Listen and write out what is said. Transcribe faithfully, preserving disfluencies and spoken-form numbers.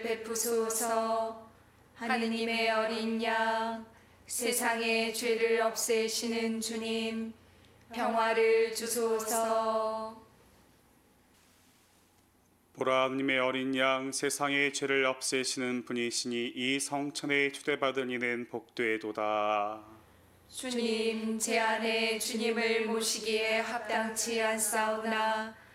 베푸소서. 하느님의 어린 양, 세상의 죄를 없애시는 주님, 평화를 주소서. 보라, 하느님의 어린 양, 세상의 죄를 없애시는 분이시니 이 성천에 초대받은 이는 복되도다. 주님, 제 안에 주님을 모시기에 합당치 않사오나